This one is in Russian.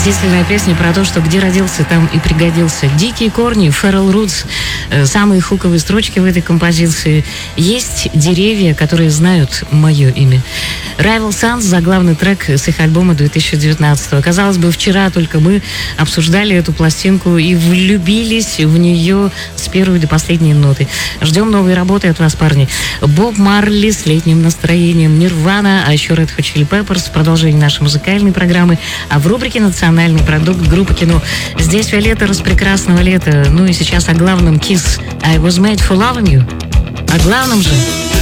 Восхитительная песня про то, что где родился, там и пригодился. Дикие корни, Feral Roots, самые хуковые строчки в этой композиции. Есть деревья, которые знают мое имя. Rival Sons, заглавный трек с их альбома 2019. Казалось бы, вчера только мы обсуждали эту пластинку и влюбились в нее с первой до последней ноты. Ждем новые работы от вас, парни. Боб Марли с летним настроением, Нирвана, а еще Red Hot Chili Peppers в продолжении нашей музыкальной программы. А в рубрике «Национальный продукт» группа кино. Здесь Виолетта распрекрасного лета. Ну и сейчас о главном Kiss. I was made for loving you. О главном же.